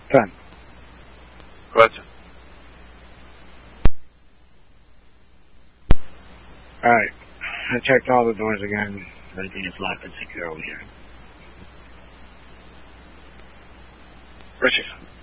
Done. Go ahead, sir. Alright. I checked all the doors again. Everything is locked and secure over here. Richard.